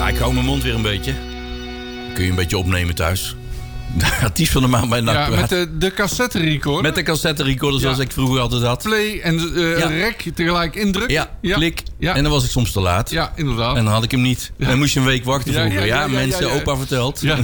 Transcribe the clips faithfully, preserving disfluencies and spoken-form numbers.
Ja, ik hou mijn mond weer een beetje. Kun je een beetje opnemen thuis. Artiest van de maand bij N A C. Ja, met de, de cassette recorder. Met de cassette recorder zoals ja. ik vroeger altijd had. Play en uh, ja. rec tegelijk indrukken. Ja, ja, klik. Ja. En dan was ik soms te laat. Ja, inderdaad. En dan had ik hem niet. Ja. Dan moest je een week wachten ja, vroeger. Ja, ja, ja, ja, mensen, ja, ja. opa vertelt. Ja.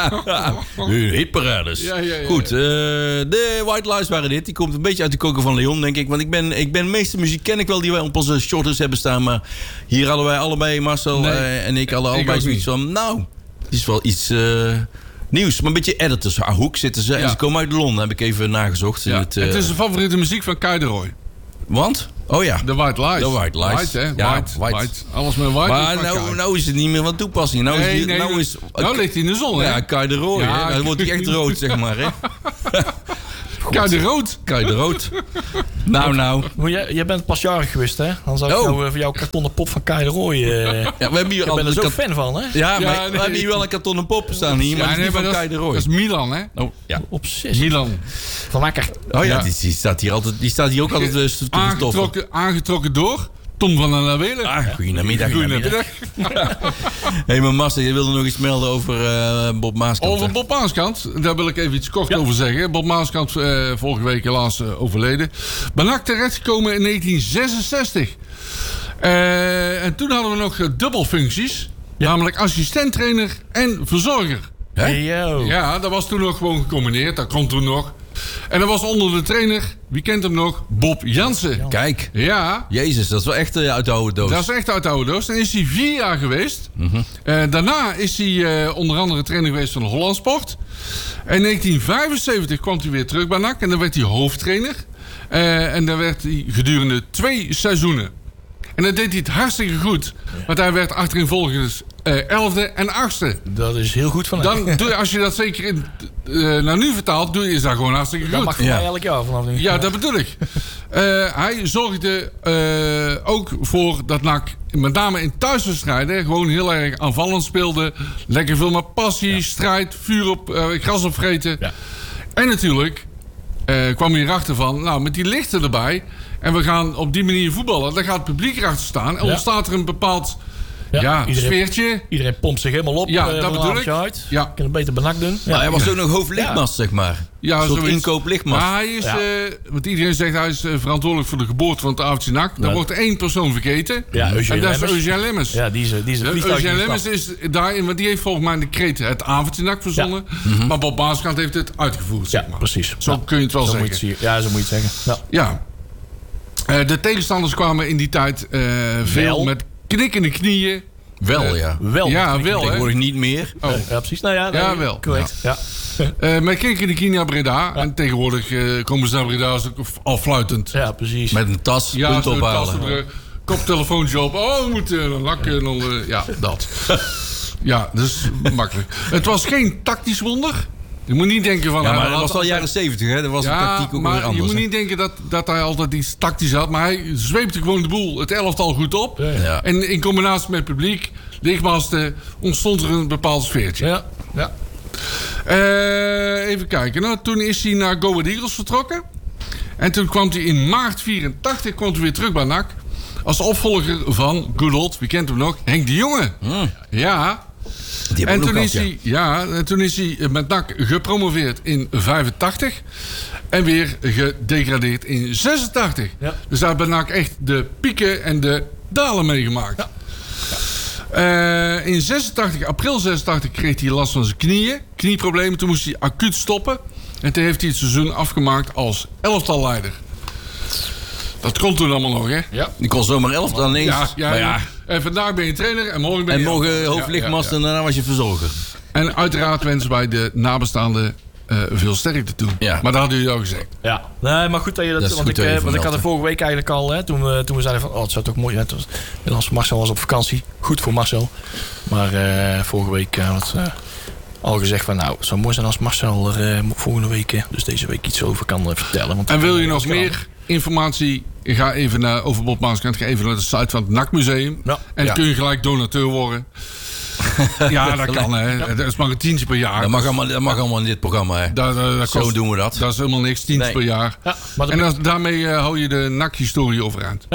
Hitparades. Ja, ja, ja, Goed, uh, ja. de White Lies waren dit. Die komt een beetje uit de koker van Leon, denk ik. Want ik ben, ik ben de meeste muziek ken ik wel die wij op onze shortlist hebben staan. Maar hier hadden wij allebei, Marcel nee. uh, en ik, hadden allebei zoiets van... Nou, het is wel iets... Uh, nieuws, maar een beetje editorshoek zitten ze. Ja. En ze komen uit Londen, heb ik even nagezocht. Ja. Het, uh... het is de favoriete muziek van Kai de Roy. Want? Oh ja. De White Lies. De White Lies. White, hè? Ja, white, white. white. Alles met white. Maar nou, nou is het niet meer van toepassing. Nou, nee, is die, nee, nou, is, nou ligt hij in de zon, hè? Ja, Kai de Roy. Ja, hè? Dan wordt hij echt rood, zeg maar. Hè? Kai de Rood. Kai de Rood. Nou, nou. Jij, jij bent pas jarig geweest, hè? Dan zou ik oh. nou uh, voor jouw kartonnen pop van Kai de Roy... Uh, ja, we hebben hier ik ben er zo kat... fan van, hè? Ja, ja maar nee. we hebben hier wel een kartonnen pop staan hier, maar ja, dat is niet nee, van Kai de Roy. Dat is Milan, hè? Oh, ja. Obsessie. Milan. Van Akker. Oh ja, ja. Die, die, staat hier altijd, die staat hier ook altijd te stoffen. Aangetrokken, aangetrokken door... Tom van der Nawelen. Ah, goedemiddag. Goedemiddag. Hé, hey, maar Marcel, je wilde nog iets melden over uh, Bob Maaskant. Over Bob Maaskant, daar wil ik even iets kort ja. over zeggen. Bob Maaskant, uh, vorige week helaas uh, overleden. Bij N A C terechtgekomen in negentien zesenzestig. Uh, en toen hadden we nog uh, dubbelfuncties. Ja. Namelijk assistenttrainer en verzorger. Hey, yo. Ja, dat was toen nog gewoon gecombineerd. Dat kon toen nog. En dat was onder de trainer, wie kent hem nog? Bob Jansen. Kijk. Ja. Jezus, dat is wel echt uh, uit de oude doos. Dat is echt uit de oude doos. Dan is hij vier jaar geweest. Mm-hmm. Uh, daarna is hij uh, onder andere trainer geweest van de Hollandsport. En in negentien vijfenzeventig kwam hij weer terug bij N A C. En dan werd hij hoofdtrainer. Uh, en dan werd hij gedurende twee seizoenen. En dan deed hij het hartstikke goed. Want hij werd achtereenvolgens uh, elfde en achtste. Dat is heel goed van hem. Dan doe je, als je dat zeker in, uh, naar nu vertaalt, doe je is dat gewoon hartstikke goed. Dat mag voor ja. mij elk jaar vanaf nu. Ja, dat bedoel ik. Uh, hij zorgde uh, ook voor dat N A C, met name in thuiswedstrijden, gewoon heel erg aanvallend speelde. Lekker veel met passie, ja. strijd, vuur op, uh, gras opvreten. Ja. En natuurlijk uh, kwam hij erachter van, nou, met die lichten erbij... en we gaan op die manier voetballen, dan gaat het publiek erachter staan... en ja. ontstaat er een bepaald ja, ja, iedereen, sfeertje. Iedereen pompt zich helemaal op. Ja, uh, dat bedoel ik. Uit. Ja. Kan het beter benak doen. Ja. Nou, hij was ja. ook nog hoofdlichtmast, ja. zeg maar. Ja, een soort inkooplichtmast. Maar hij is, ja. uh, want iedereen zegt hij is uh, verantwoordelijk voor de geboorte van het A F C N A C. Daar ja. wordt één persoon vergeten. Ja, en dat is Eugène Lemmens. Ja, die is, die is uh, Eugène Lemmens is daarin, want die heeft volgens mij de kreet het A F C N A C verzonnen. Ja. Mm-hmm. Maar Bob Maaskant heeft het uitgevoerd. Zeg maar. Ja, precies. Zo ja. kun je het wel zo zeggen. Moet je het ja, zo moet je het zeggen. Ja. ja. Uh, de tegenstanders kwamen in die tijd uh, veel wel. met knikkende knieën. Wel, ja. Wel, ja, wel, tegenwoordig niet meer. Oh. Ja, precies. Nou ja, ja wel. Correct. Ja. Ja. Uh, met knikkende knieën naar Breda. Ja. En tegenwoordig uh, komen ze naar Breda al fluitend. Ja, precies. Met een tas, ja, punt ophalen. Ja, koptelefoontje op. Oh, we moeten een lakken. Dan, uh, ja, dat. Ja, dat is makkelijk. Het was geen tactisch wonder. Je moet niet denken van... Ja, maar hij dat was al altijd... jaren zeventig, hè? Dat was ja, de tactiek ook maar weer anders. Je moet hè? niet denken dat, dat hij altijd iets tactisch had. Maar hij zweepte gewoon de boel, het elftal goed op. Ja, ja. En in combinatie met het publiek, lichtmasten, ontstond er een bepaald sfeertje. Ja, ja. Uh, even kijken. Nou, toen is hij naar Go Ahead Eagles vertrokken. En toen kwam hij in maart vierentachtig kwam hij weer terug bij N A C. Als opvolger van good old, wie kent hem nog? Henk de Jonge. Hmm. Ja. En toen, is hij, ja, en toen is hij met N A C gepromoveerd in vijfentachtig. En weer gedegradeerd in zesentachtig. Ja. Dus daar heeft N A C echt de pieken en de dalen meegemaakt. Ja. Ja. Uh, in zesentachtig, april zesentachtig kreeg hij last van zijn knieën. Knieproblemen. Toen moest hij acuut stoppen. En toen heeft hij het seizoen afgemaakt als elftalleider. Dat kon toen allemaal nog, hè? Ja. Die kon zomaar elftal ineens. Ja, ja, maar ja. En vandaag ben je trainer en morgen ben je... En morgen hoofdlichtmast ja, ja, ja. en daarna was je verzorger. En uiteraard wensen wij de nabestaanden uh, veel sterkte toe. Ja. Maar dat hadden jullie al gezegd. Ja, nee, maar goed dat je dat... dat want ik, uh, want ik had het vorige week eigenlijk al, hè, toen, we, toen we zeiden van... Oh, het zou toch mooi... Ja, was, helaas, Marcel was op vakantie. Goed voor Marcel. Maar uh, vorige week uh, had uh, al gezegd van... Nou, het zou mooi zijn als Marcel er uh, volgende week... Uh, dus deze week iets over kan uh, vertellen. Want en wil je nog meer informatie... Ga even naar, over Bob Maaskant. Ga even naar de site van het N A C Museum. Ja. En dan ja. kun je gelijk donateur worden. Ja, dat kan. Hè. Ja. Dat is maar een tientje per jaar. Dat mag allemaal, dat mag allemaal in dit programma. Hè. Dat, dat, dat Zo kost, doen we dat. Dat is helemaal niks. Tientje nee. per jaar. Ja, en dat, daarmee uh, hou je de N A C-historie overeind. Ja.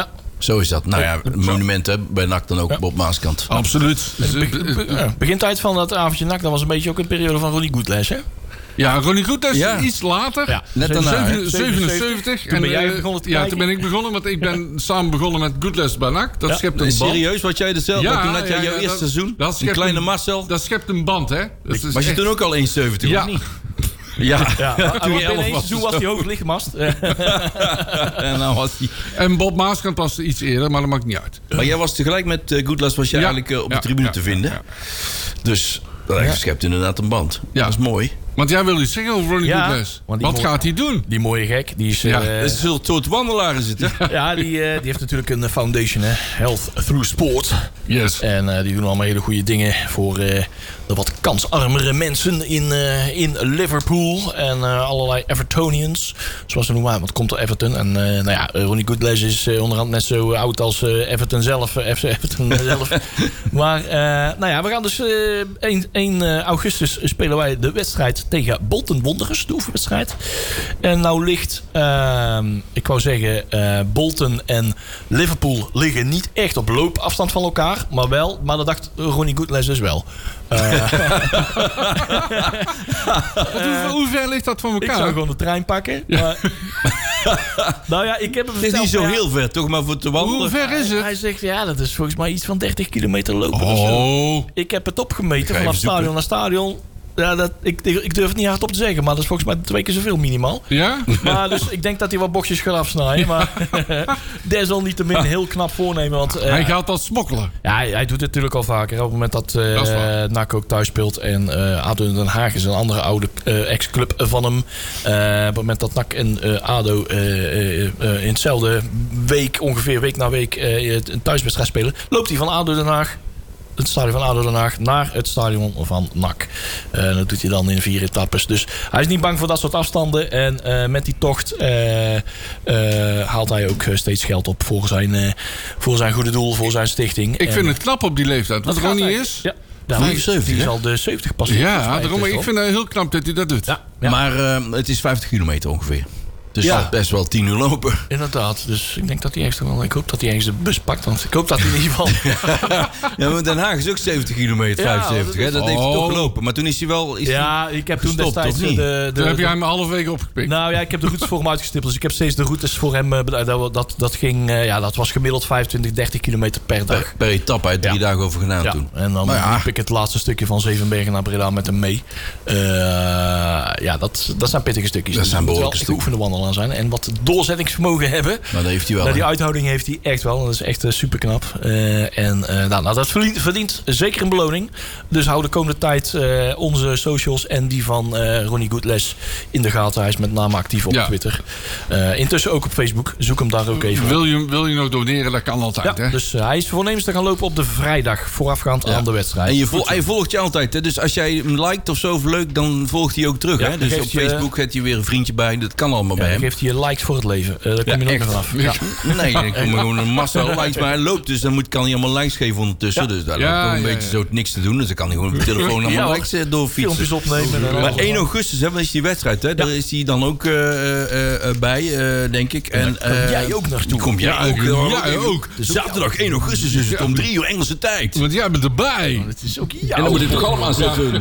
Zo is dat. Nou ja, monumenten bij N A C dan ook, ja. Bob Maaskant. Absoluut. Ja, begintijd van dat avondje N A C, dat was een beetje ook een periode van Ronnie Goodles, hè? Ja, Ronnie Goodles ja. iets later. Ja. Net daarna. zevenenzeventig. Toen ben jij begonnen te Ja, toen ben ik begonnen, want ik ben samen begonnen met Goodles bij N A C. Dat ja. schept een band. Serieus, wat jij er zelf ja, toen had jij ja, jouw ja, eerste dat, seizoen? Dat een kleine een, Marcel. Dat schept een band, hè? Dat was echt... je toen ook al één zeventig, ja. of niet? Ja, ja. ja. Toen je elf was, toen was hij hoog lichtmast. en, nou was die... en Bob Maaskant was iets eerder, maar dat maakt niet uit. Maar jij was tegelijk met uh, Goodles was jij ja. eigenlijk uh, op ja. de tribune ja. te vinden. Ja. Dus dat ja. schept inderdaad een band. Ja. Dat is mooi. Want jij wil iets zeggen over Ronnie ja, Goodles. Wat mooie, gaat hij doen? Die mooie gek. Die is, ja. uh, dat is een soort wandelaar is het, hè? Ja, die, uh, die heeft natuurlijk een foundation, hè? Health Through Sport. Yes. En uh, die doen allemaal hele goede dingen voor uh, de wat kansarmere mensen in, uh, in Liverpool. En uh, allerlei Evertonians, zoals ze noemen. Want het komt door Everton. En uh, nou ja, Ronnie Goodles is uh, onderhand net zo oud als uh, Everton zelf. Uh, F C Everton zelf. Maar uh, nou ja, we gaan dus uh, één augustus spelen wij de wedstrijd tegen Bolton Wanderers, de oefenwedstrijd. En nou ligt, uh, ik wou zeggen, uh, Bolton en Liverpool liggen niet echt op loopafstand van elkaar, maar wel, maar dat dacht Ronnie Goodles dus wel. Uh, hoe, hoe ver ligt dat van elkaar? Ik zou gewoon de trein pakken. Ja. Maar, nou ja, ik heb hem het is niet zo heel ver, toch maar voor te wandelen. Hoe ver is het? Hij zegt, ja, dat is volgens mij iets van dertig kilometer lopen. Oh. Ik heb het opgemeten vanaf stadion naar stadion. Ja, dat, ik, ik durf het niet hardop te zeggen, maar dat is volgens mij twee keer zoveel minimaal. Ja? Maar dus ik denk dat hij wat bochtjes gaat afsnijden. Maar desalniettemin heel knap voornemen. Want, uh, hij gaat dat smokkelen. Ja, hij, hij doet het natuurlijk al vaker. Op het moment dat, uh, dat N A C ook thuis speelt. En uh, A D O Den Haag is een andere oude uh, ex-club van hem. Uh, op het moment dat N A C en uh, A D O uh, uh, uh, in hetzelfde week, ongeveer week na week, uh, een thuiswedstrijd spelen, loopt hij van A D O Den Haag, het stadion van A D O Den Haag, naar het stadion van N A C. Uh, dat doet hij dan in vier etappes. Dus hij is niet bang voor dat soort afstanden. En uh, met die tocht uh, uh, haalt hij ook steeds geld op voor zijn, uh, voor zijn goede doel, voor zijn stichting. Ik vind het knap op die leeftijd. Wat Ronnie is. Ja. Ja, vijfenzeventig, die is al de zeventig pas. Ja, daarom, ik vind het heel knap dat hij dat doet. Ja, ja. Maar uh, het is vijftig kilometer ongeveer. Dus ja. best wel tien uur lopen. Inderdaad. Dus ik denk dat hij echt wel. Ik hoop dat hij eens de bus pakt. Want ik hoop dat hij in ieder geval. Ja, maar Den Haag is ook zeventig kilometer, ja, vijfenzeventig. Dat, hè? dat oh. heeft hij toch gelopen. Maar toen is hij wel. Is ja, ik heb toen destijds. De, de, toen heb jij hem halverwege opgepikt. Nou ja, ik heb de routes voor hem uitgestippeld. Dus ik heb steeds de routes voor hem. Dat, dat, dat ging. Ja, dat was gemiddeld vijfentwintig, dertig kilometer per dag. Per, per etappe, uit drie ja. dagen over gedaan ja. toen. En dan ja. liep ik het laatste stukje van Zevenbergen naar Breda met hem mee. Uh, ja, dat, dat zijn pittige stukjes. Dat dus zijn behoorlijke stukjes. Geoefende wandelaar zijn. En wat doorzettingsvermogen hebben. Maar dat heeft hij wel. Nou, die uithouding heeft hij echt wel. Dat is echt uh, super knap. Uh, en uh, nou, nou, dat verdient, verdient zeker een beloning. Dus hou de komende tijd uh, onze socials en die van uh, Ronnie Goodles in de gaten. Hij is met name actief op ja. Twitter. Uh, intussen ook op Facebook. Zoek hem daar ook even. Wil je, wil je nog doneren? Dat kan altijd. Ja, hè? Dus uh, hij is voornemens te gaan lopen op de vrijdag voorafgaand ja. aan de wedstrijd. En je vol, hij volgt je altijd. Hè? Dus als jij hem liked of zo of leuk, dan volgt hij ook terug. Ja, hè? Dus op je, Facebook heeft hij weer een vriendje bij. Dat kan allemaal ja, bij hem. Dan geeft hij je likes voor het leven. Uh, daar kom je ja, nog vanaf. Ja. Nee, ik kom gewoon een massa likes. Maar hij loopt, dus dan moet, kan hij allemaal likes geven ondertussen. Ja. Dus daar ja, loopt ook een ja, beetje ja. zo niks te doen. Dus dan kan hij gewoon op de telefoon allemaal ja, likes uh, doorfietsen. Filmpjes opnemen. Maar één augustus, hè, is die wedstrijd. Hè? Ja. Daar is hij dan ook uh, uh, uh, bij, uh, denk ik. En, uh, kom jij ook naartoe? Kom jij ja, ook? Ja, ja, ook. Dus zaterdag één augustus is het om drie uur Engelse tijd. Want jij bent erbij. Oh, dat is ook jou. En dan moet ik toch allemaal zetten.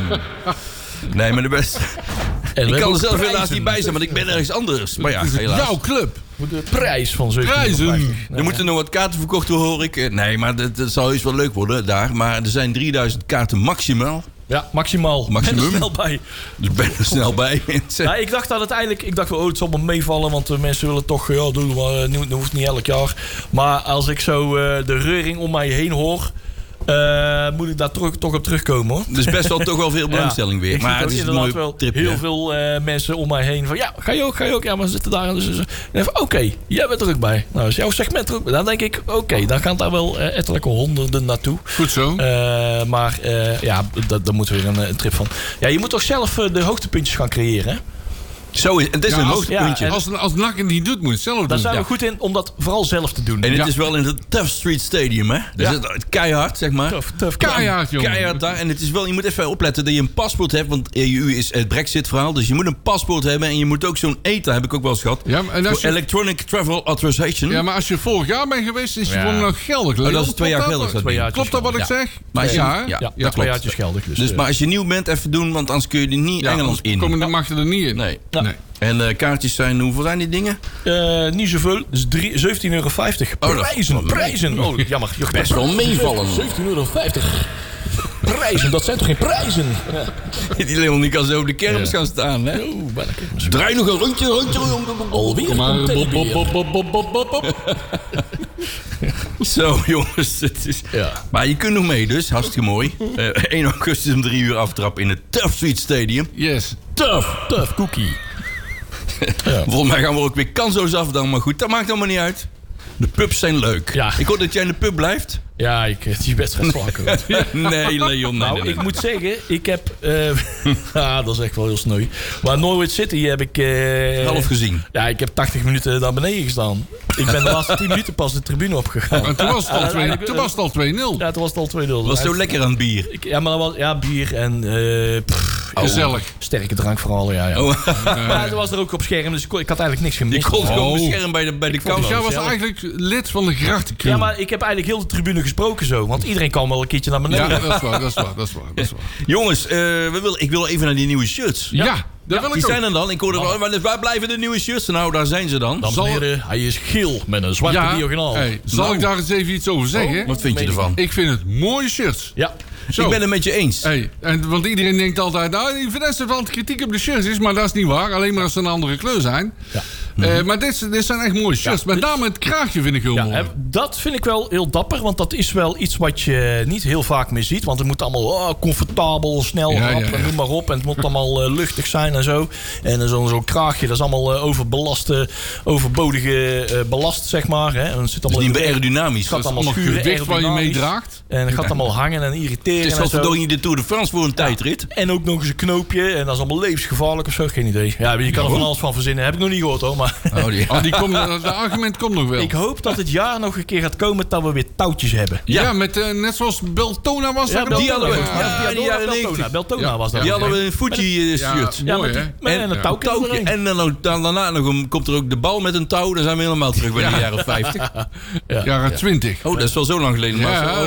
Nee, maar de beste. En ik kan er zelf helaas niet bij zijn, want ik ben ergens anders. Maar ja, helaas. Jouw club. De prijs van zeventienhonderdvijftig. Prijzen. Er moeten nog wat kaarten verkocht worden, hoor ik. Nee, maar dat, dat zal eens wel leuk worden daar. Maar er zijn drieduizend kaarten maximaal. Ja, maximaal. Maximum. Ben er snel bij. Dus ben er snel bij. Ja, ik dacht dat uiteindelijk, ik dacht wel, oh, het zal me meevallen, want de mensen willen toch, ja, doen, maar dat hoeft niet elk jaar. Maar als ik zo uh, de reuring om mij heen hoor, Uh, moet ik daar terug, toch op terugkomen, hoor. Dus best wel toch wel veel belangstelling ja, weer. Maar het is inderdaad wel trip, heel ja. veel uh, mensen om mij heen van ja, ga je ook, ga je ook. Ja, maar ze zitten daar. Dus, dus, oké, okay, jij bent er ook bij. Nou, is jouw segment er ook bij. Dan denk ik, oké, okay, dan gaan daar wel uh, ettelijke honderden naartoe. Goed zo. Uh, maar uh, ja, daar moeten we weer een, een trip van. Ja, je moet toch zelf uh, de hoogtepuntjes gaan creëren, hè? Zo is, het is ja, een hoogtepuntje. Ja, als, als N A C het niet doet, moet je het zelf doen. Daar zijn we ja. goed in om dat vooral zelf te doen. En het ja. is wel in het Tough Street Stadium, hè? Dus ja. het, keihard, zeg maar. Tough, tough, keihard, jongen. Keihard daar. En het is wel, je moet even opletten dat je een paspoort hebt. Want E U is het Brexit-verhaal. Dus je moet een paspoort hebben. En je moet ook zo'n E T A, heb ik ook wel eens gehad. Ja, en als je... Electronic Travel Authorization. Ja, maar als je vorig jaar bent geweest, is je ja. gewoon nog geldig. Oh, dat is twee jaar geldig. Dat dat Klopt dat wat ik zeg? Maar je, ja, ja, ja, ja, dat twee jaartjes geldig. Dus, dus uh, maar als je nieuw bent, even doen. Want anders kun je er niet Engeland in. Kom, dan mag je er niet in. Nee. nee. En uh, kaartjes zijn, hoeveel zijn die dingen? Uh, niet zoveel. Dus zeventien euro vijftig. Oh, prijzen, prijzen. Oh, jammer. Je best wel meevallen. zeventien euro vijftig. Prijzen, dat zijn toch geen prijzen? Ja. Die Leon die kan zo op de kermis ja. gaan staan, hè? Oh, draai nog een rondje, rondje, alweer. Kom maar, bop, bop, bop, bop, bop, bop, bop. Zo, jongens. Het is... ja. Maar je kunt nog mee, dus. Hartstikke mooi. Uh, één augustus om drie uur aftrap in het Tough Street Stadium. Yes. Tough, tough cookie. Ja. Volgens mij gaan we ook weer kanso's af dan. Maar goed, dat maakt allemaal niet uit. De pubs zijn leuk. Ja. Ik hoor dat jij in de pub blijft. Ja, ik, die wedstrijd vlakken. Nee, Leon. Nee, nou, nee, nee. ik moet zeggen, ik heb... Uh, ah, dat is echt wel heel sneu. Maar Norwich City heb ik... Uh, half gezien. Ja, ik heb tachtig minuten naar beneden gestaan. Ik ben de laatste tien minuten pas de tribune opgegaan. En toen was het al, twee, toen was het al twee nul. Ja, toen was het al twee nul. Het was zo lekker aan bier. Ik, ja, maar dat was... Ja, bier en... Uh, pff, gezellig. Oh, sterke drank vooral, ja. ja. Oh. Maar toen was er ook op scherm, dus ik, ik had eigenlijk niks gemist. Je kon gewoon oh. op scherm bij de, bij de kant. Dus jij was eigenlijk lid van de grachtencrew. Ja, maar ik heb eigenlijk heel de tribune gesproken zo. Want iedereen kwam wel een keertje naar beneden. Ja, dat is waar, dat is waar, dat is waar. Dat is waar. Jongens, uh, we wil, ik wil even naar die nieuwe shirts. Ja, ja dat ja, wil die ik zijn er dan. Ik hoorde wel, maar waar blijven de nieuwe shirts? Nou, daar zijn ze dan. Dames en heren, hij is geel met een zwarte ja, diagonaal. Hey, zal nou. ik daar eens even iets over zeggen? Oh, wat vind je ervan? Ik vind het mooie shirts. Ja. Zo. Ik ben het met je eens. Hey, en, want iedereen denkt altijd, nou, die Vanessa valt kritiek op de shirts is, maar dat is niet waar. Alleen maar als ze een andere kleur zijn. Ja. Mm-hmm. Uh, maar dit, dit zijn echt mooie shirts. Ja, met name het kraagje vind ik heel ja, mooi. Dat vind ik wel heel dapper, want dat is wel iets wat je niet heel vaak meer ziet. Want het moet allemaal oh, comfortabel, snel, ja, rap, ja, ja. noem maar op. En het moet allemaal uh, luchtig zijn en zo. En zo'n zo kraagje, dat is allemaal uh, overbelaste, overbodige uh, belast, zeg maar. Hè. En het zit allemaal niet meer aerodynamisch. Het gaat allemaal gewicht waar je mee draagt. En het gaat allemaal hangen en irriteren. Het is wat verdorie de Tour de France voor een ja. tijdrit. En ook nog eens een knoopje. En dat is allemaal levensgevaarlijk of zo. Geen idee. Ja, je kan er van alles van verzinnen. Heb ik nog niet gehoord hoor. Maar oh, die, oh, die komt, de argument komt nog wel. Ik hoop dat het jaar nog een keer gaat komen dat we weer touwtjes hebben. Ja, ja met, uh, net zoals Beltona was dat. Ja, die hadden we. Ja, ja, ja, die jaren Beltona. Beltona ja. was dat. Die hadden we een Fuji-shirt. Ja, mooi hè. En een touwtje. En dan daarna nog komt er ook de bal met een touw. Dan zijn we helemaal terug bij de jaren vijftig. Jaren twintig. Oh, dat is wel zo lang geleden.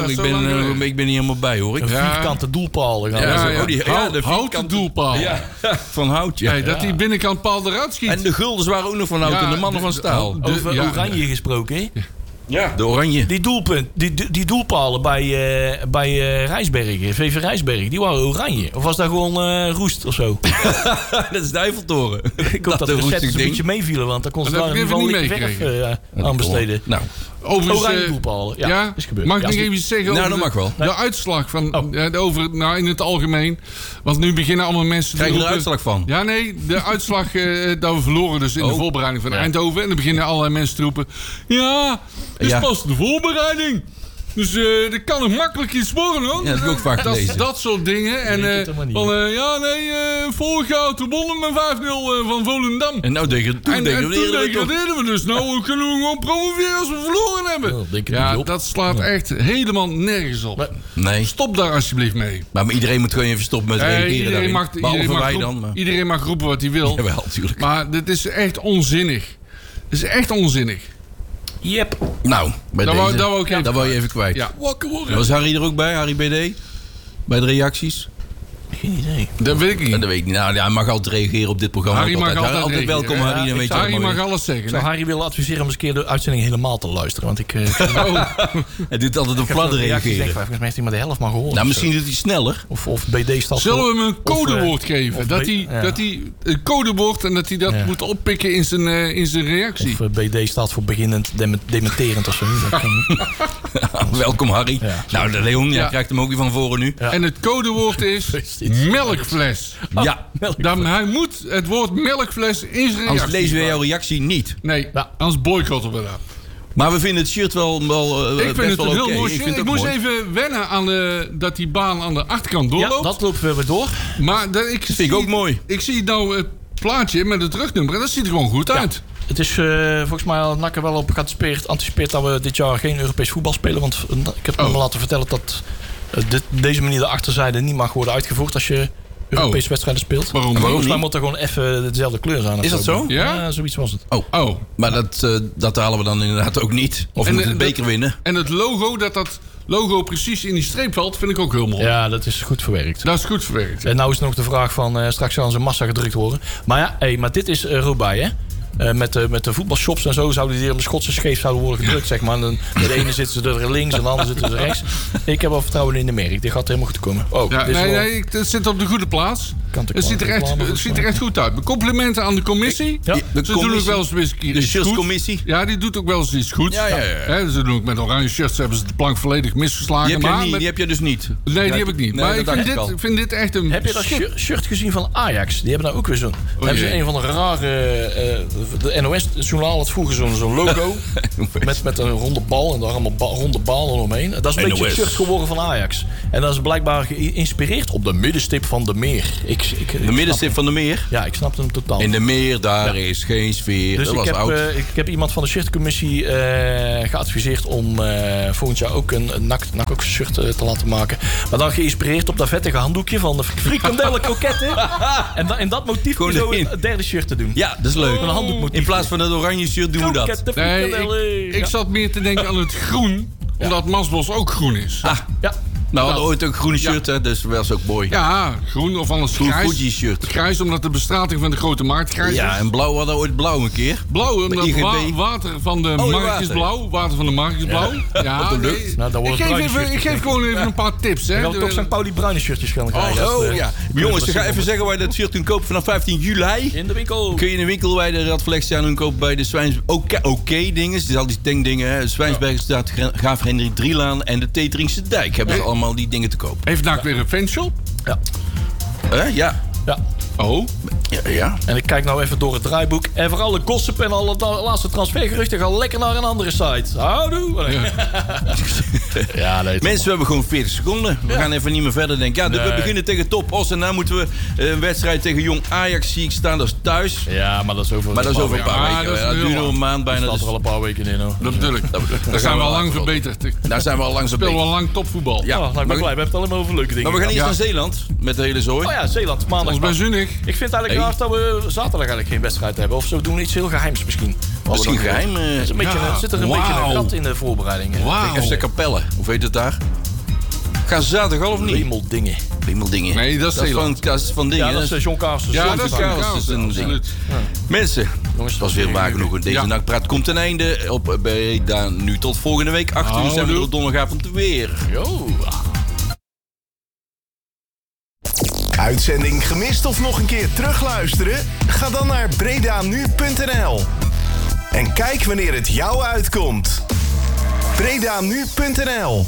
Ik ben niet helemaal bij hoor. Een vierkante doelpalen. Ja, ja, ja. Oh, die, ja, de houten doelpaal. Ja, van hout, ja. Hey, dat die binnenkant paal eruit schiet. En de guldens waren ook nog van hout ja, en de mannen de, van staal. De, Over ja, oranje ja. gesproken, hè? Ja, de oranje. Die, doelpunt, die, die doelpalen bij, uh, bij uh, Rijsbergen, V V Rijsbergen, die waren oranje. Of was dat gewoon uh, roest of zo? Dat is de Eiffeltoren. Ik hoop dat, dat de recettes een beetje meevielen, want daar kon ze daar in ieder geval niet verf uh, aan besteden. Nou. Overigens, oranje doelpalen. Ja, ja, is gebeurd. Mag ik ja, nog even iets zeggen nou, over dat mag wel. de, de uitslag van, oh. ja, over, nou, in het algemeen? Want nu beginnen allemaal mensen... Krijg je er uitslag van? Ja, nee, de uitslag uh, dat we verloren dus in oh. de voorbereiding van ja. Eindhoven. En dan beginnen allerlei mensen te roepen... Ja, dit is ja. pas de voorbereiding. Dus uh, er kan nog makkelijk iets worden, hoor. Ja, dat heb ik ook vaak dat, gelezen. Dat soort dingen. En uh, van, uh, ja, nee, uh, vorig jaar toen wonnen we met vijf nul uh, van Volendam. En nou tegen, toen en, degradeerden en toen we degradeerden we dus. Nou kunnen we gewoon promoveren als we verloren hebben. Oh, denk ja, dat slaat ja. echt helemaal nergens op. Nee. Stop daar alsjeblieft mee. Maar, maar iedereen moet gewoon even stoppen met reageren hey, iedereen mag, iedereen mag, wij roep, dan. Maar. Iedereen mag roepen wat hij wil. Jawel, natuurlijk. Maar dit is echt onzinnig. Het is echt onzinnig. Yep. Nou, bij dat deze, wou, dat wou, ja, dat wou je even kwijt. Ja. Was Harry er ook bij, Harry B D? Bij de reacties? Geen idee. Dat weet ik niet. Dat weet ik niet. Nou, ja, hij mag altijd reageren op dit programma. Harry mag altijd, altijd welkom, Harry. Dan ja, weet je Harry mag alles zeggen. Ik zou Harry willen adviseren om eens een keer de uitzending helemaal te luisteren. Want ik... Uh, oh. Hij doet altijd op fladder reageren. Volgens mij heeft hij maar de helft maar gehoord. Nou, misschien doet hij sneller. Of, of B D staat. Zullen we hem een codewoord of, geven? Of dat, hij, ja. dat hij een codewoord en dat hij dat ja. moet oppikken in zijn, uh, in zijn reactie. Of uh, B D staat voor beginnend dementerend of zo. Welkom, Harry. Ja, nou, de Leon, jij ja. krijgt hem ook weer van voren nu. Ja. En het codewoord is melkfles. Oh, ja. Dan, hij moet het woord melkfles in zijn reactie. Anders lezen we jouw reactie niet. Nee, ja. anders boycotten we dat. Maar we vinden het shirt wel, wel uh, ik vind het wel een heel okay. mooi shirt. Ik, ik moest mooi. even wennen aan de, dat die baan aan de achterkant doorloopt. Ja, dat loopt we weer door. Maar dat, ik dat vind ik ook mooi. Ik zie nou uh, plaatje met het rugnummer. En dat ziet er gewoon goed ja. uit. Het is uh, volgens mij al N A C er wel op geanticipeerd dat we dit jaar geen Europees voetbal spelen. Want uh, ik heb oh. me laten vertellen dat uh, dit, deze manier de achterzijde niet mag worden uitgevoerd als je Europese oh. wedstrijden speelt. Waarom? Maar volgens mij moet er gewoon even dezelfde kleur zijn. Is dat zo? zo? Ja? ja, zoiets was het. Oh, oh. Maar dat, uh, dat halen we dan inderdaad ook niet. Of we moeten de beker winnen. En het logo, dat dat logo precies in die streep valt, vind ik ook heel mooi. Ja, dat is goed verwerkt. Dat is goed verwerkt. Ja. En nou is nog de vraag van, uh, straks gaan ze massa gedrukt worden. Maar ja, hey, maar dit is uh, Roubaix, hè? Uh, met, de, met de voetbalshops en zo zouden die op de Schotse scheef zouden worden gedrukt, zeg maar. En de ene zitten ze er links en de andere zitten ze rechts. Ik heb wel vertrouwen in de merk. Dit gaat helemaal goed komen. Oh, ja, dit nee, wel... nee, het zit op de goede plaats. Het ziet er echt, het ziet er echt goed uit. Complimenten aan de commissie. Ja, de ze commissie, doen ook wel eens een keer de shirtscommissie. Ja, die doet ook wel eens iets goeds. Ja, ja, ja. He, ze doen ook met oranje shirts hebben ze de plank volledig misgeslagen. Die heb, maar niet, met... die heb je dus niet. Nee, die ja, heb ik niet. Nee, maar ik vind dit, vind dit echt een... Heb je dat shirt gezien van Ajax? Die hebben nou ook weer zo'n... Oh, hebben ze een van de rare... Uh, de N O S-journaal had vroeger zo'n zo'n logo. met, met een ronde bal en daar allemaal ba ronde ballen omheen. Dat is een N O S. Beetje een shirt geworden van Ajax. En dat is blijkbaar geïnspireerd op de middenstip van de meer. Ik, ik, ik de middenstip van de meer? Ja, ik snapte hem totaal. In de meer, daar ja. is geen sfeer. Dus dat ik, was heb, oud. Uh, ik heb iemand van de shirtcommissie uh, geadviseerd om uh, volgend jaar ook een N A C ook shirt uh, te laten maken. Maar dan geïnspireerd op dat vettige handdoekje van de frikandellen kroketten. en da in dat motief zo een derde shirt te doen. Ja, dat is leuk. Een handdoekmotief. In plaats van het oranje shirt doen we dat. Nee, ik, ik zat meer te denken aan het groen. Ja. Omdat Masbos ook groen is. Ah, ja. Nou, we hadden ooit ook groene shirt, ja. hè, dus dat was ook mooi. Ja, groen of anders groen grijs. Fuji shirt. Grijs, omdat de bestrating van de grote markt grijs is. Ja, en blauw we hadden ooit blauw een keer. Blauw, omdat wa water van de oh, markt is blauw. Water van de markt is blauw. Ja, ja dat nee. nou, dan ik, geef even, ik geef gewoon even ja. een paar tips. Hè. Dan gaan we toch Sankt Pauli bruine shirtjes gaan krijgen. Oh, oh ja. Jongens, ga even zeggen waar je dat shirt kunt kopen vanaf vijftien juli. In de winkel. Kun je in de winkel bij de Radflex aan kopen bij de Zwijns... Oké okay, dingen, het is al die tankdingen. Zwijnsbergstraat, Graaf Hendrik Drielaan en de Teteringse Dijk hebben ze allemaal die dingen te kopen. Heeft N A C weer een fanshop? Ja. Uh, ja. Ja. Oh. Ja, ja. En ik kijk nou even door het draaiboek. En voor alle gossip en alle laatste transfergeruchten... ga lekker naar een andere site. Houdoe. Ja. ja, nee, mensen, we hebben gewoon veertig seconden. We ja. gaan even niet meer verder denken. Ja, nee. We beginnen tegen Top Os. En dan moeten we een wedstrijd tegen Jong Ajax zie ik staan. Dat is thuis. Ja, maar dat is over, maar dat is over een paar ja, weken. Dat duurt nog een maand bijna. Er staat dus... er al een paar weken in. Hoor. Dat bedoel ik. Daar zijn we al lang verbeterd. Daar zijn we al lang verbeterd. Spelen we al lang topvoetbal. Ja, nou, ik ben blij. We hebben het allemaal over leuke dingen. Maar we gaan eerst ja. naar Zeeland. Met de hele zooi. Oh ja, Zeeland. Maandag. Dat is bij Ik vind het eigenlijk raar dat we zaterdag eigenlijk geen wedstrijd hebben. Of ze doen iets heel geheims misschien. Misschien geheim. Uh, is een beetje, ja. Zit er een wow. beetje een gat in de voorbereidingen. Wow. F C Capelle. Hoe heet het daar? Gaan ze zaterdag al of niet? Wemeldingen. Wemeldingen. Nee, dat is, dat is van, dat is van dingen. Ja, dat is uh, John Carstens. Ja, John dat is Carstens. een ding. Ja. Mensen, Jongens, het was weer waar genoeg. Deze ja. nachtpraat komt ten einde. Op Breda nu tot volgende week. acht uur zijn we er donderdagavond weer. Yo. Uitzending gemist of nog een keer terugluisteren? Ga dan naar bredanu punt n l en kijk wanneer het jou uitkomt. bredanu punt n l.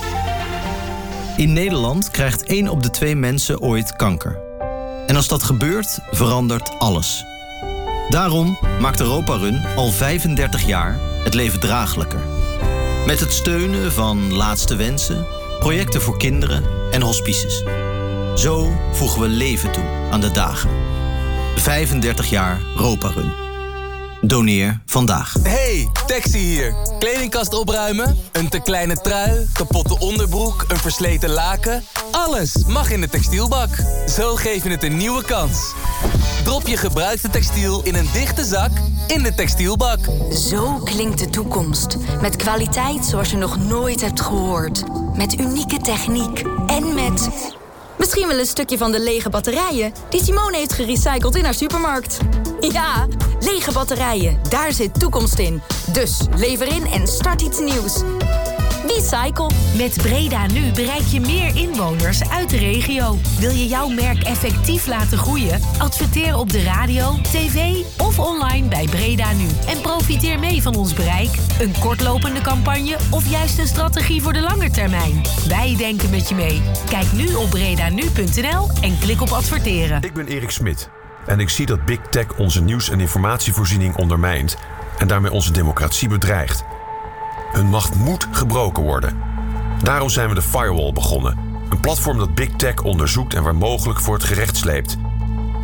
In Nederland krijgt één op de twee mensen ooit kanker. En als dat gebeurt, verandert alles. Daarom maakt Europa Run al vijfendertig jaar het leven draaglijker. Met het steunen van Laatste Wensen, projecten voor kinderen en hospices. Zo voegen we leven toe aan de dagen. vijfendertig jaar Europa Run. Doneer vandaag. Hey, Taxi hier. Kledingkast opruimen? Een te kleine trui? Kapotte onderbroek? Een versleten laken? Alles mag in de textielbak. Zo geef je het een nieuwe kans. Drop je gebruikte textiel in een dichte zak in de textielbak. Zo klinkt de toekomst. Met kwaliteit zoals je nog nooit hebt gehoord. Met unieke techniek. En met... misschien wel een stukje van de lege batterijen die Simone heeft gerecycled in haar supermarkt. Ja, lege batterijen, daar zit toekomst in. Dus lever in en start iets nieuws. Recycle. Met Breda Nu bereik je meer inwoners uit de regio. Wil je jouw merk effectief laten groeien? Adverteer op de radio, tv of online bij Breda Nu. En profiteer mee van ons bereik, een kortlopende campagne of juist een strategie voor de lange termijn. Wij denken met je mee. Kijk nu op bredanu punt n l en klik op adverteren. Ik ben Erik Smit en ik zie dat Big Tech onze nieuws- en informatievoorziening ondermijnt en daarmee onze democratie bedreigt. Hun macht moet gebroken worden. Daarom zijn we de Firewall begonnen. Een platform dat Big Tech onderzoekt en waar mogelijk voor het gerecht sleept.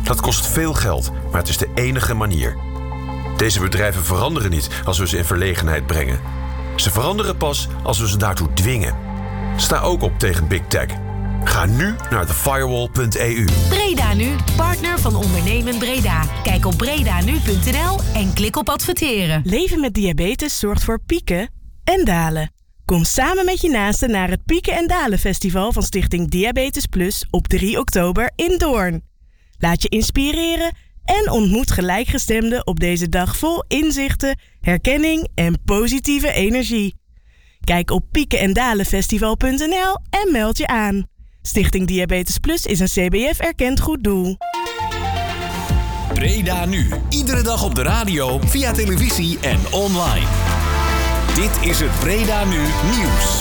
Dat kost veel geld, maar het is de enige manier. Deze bedrijven veranderen niet als we ze in verlegenheid brengen. Ze veranderen pas als we ze daartoe dwingen. Sta ook op tegen Big Tech. Ga nu naar the firewall punt e u. Breda Nu, partner van Ondernemen Breda. Kijk op breda nu punt n l en klik op adverteren. Leven met diabetes zorgt voor pieken en dalen. Kom samen met je naasten naar het Pieken en Dalen Festival van Stichting Diabetes Plus op drie oktober in Doorn. Laat je inspireren en ontmoet gelijkgestemden op deze dag vol inzichten, herkenning en positieve energie. Kijk op pieken en dalen festival punt n l en meld je aan. Stichting Diabetes Plus is een C B F-erkend goed doel. Breda Nu. Iedere dag op de radio, via televisie en online. Dit is het Breda Nu Nieuws.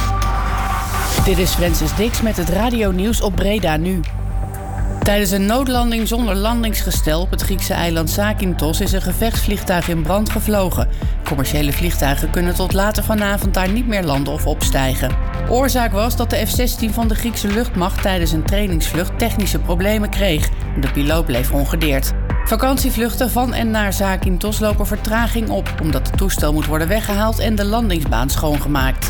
Dit is Francis Dix met het radio nieuws op Breda Nu. Tijdens een noodlanding zonder landingsgestel op het Griekse eiland Zakynthos is een gevechtsvliegtuig in brand gevlogen. Commerciële vliegtuigen kunnen tot later vanavond daar niet meer landen of opstijgen. Oorzaak was dat de F zestien van de Griekse luchtmacht tijdens een trainingsvlucht technische problemen kreeg. De piloot bleef ongedeerd. Vakantievluchten van en naar Zakynthos lopen vertraging op, omdat het toestel moet worden weggehaald en de landingsbaan schoongemaakt.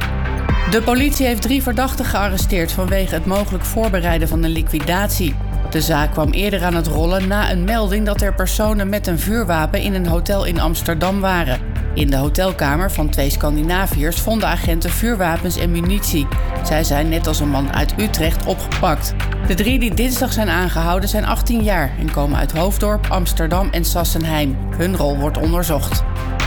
De politie heeft drie verdachten gearresteerd vanwege het mogelijk voorbereiden van een liquidatie. De zaak kwam eerder aan het rollen na een melding dat er personen met een vuurwapen in een hotel in Amsterdam waren. In de hotelkamer van twee Scandinaviërs vonden agenten vuurwapens en munitie. Zij zijn net als een man uit Utrecht opgepakt. De drie die dinsdag zijn aangehouden zijn achttien jaar en komen uit Hoofddorp, Amsterdam en Sassenheim. Hun rol wordt onderzocht.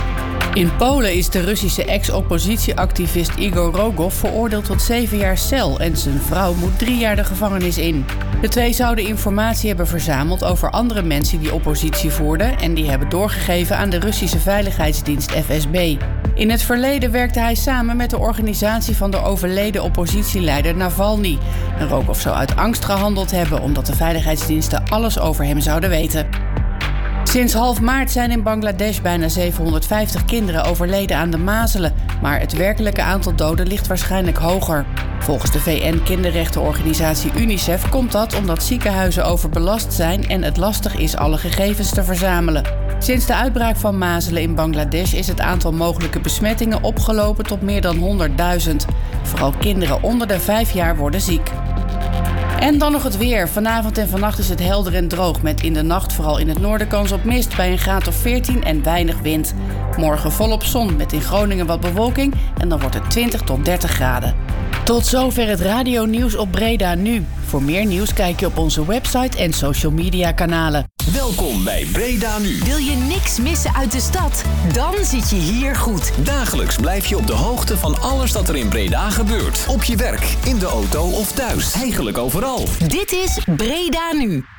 In Polen is de Russische ex-oppositieactivist Igor Rogov veroordeeld tot zeven jaar cel en zijn vrouw moet drie jaar de gevangenis in. De twee zouden informatie hebben verzameld over andere mensen die oppositie voerden en die hebben doorgegeven aan de Russische veiligheidsdienst F S B. In het verleden werkte hij samen met de organisatie van de overleden oppositieleider Navalny. En Rogov zou uit angst gehandeld hebben omdat de veiligheidsdiensten alles over hem zouden weten. Sinds half maart zijn in Bangladesh bijna zevenhonderdvijftig kinderen overleden aan de mazelen. Maar het werkelijke aantal doden ligt waarschijnlijk hoger. Volgens de V N-kinderrechtenorganisatie UNICEF komt dat omdat ziekenhuizen overbelast zijn en het lastig is alle gegevens te verzamelen. Sinds de uitbraak van mazelen in Bangladesh is het aantal mogelijke besmettingen opgelopen tot meer dan honderdduizend. Vooral kinderen onder de vijf jaar worden ziek. En dan nog het weer. Vanavond en vannacht is het helder en droog met in de nacht vooral in het noorden kans op mist bij een graad of veertien en weinig wind. Morgen volop zon met in Groningen wat bewolking en dan wordt het twintig tot dertig graden. Tot zover het radionieuws op Breda Nu. Voor meer nieuws kijk je op onze website en social media kanalen. Welkom bij Breda Nu. Wil je niks missen uit de stad? Dan zit je hier goed. Dagelijks blijf je op de hoogte van alles dat er in Breda gebeurt. Op je werk, in de auto of thuis. Eigenlijk overal. Dit is Breda Nu.